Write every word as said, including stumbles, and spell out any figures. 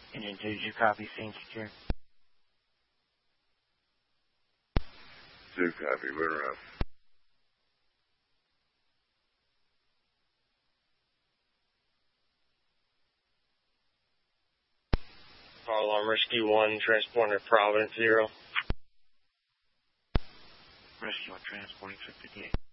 And then did you copy scene secure? Two copy, we're up. Fire alarm rescue one, transporting to Providence zero. Rescue one, transporting to fifty-eight.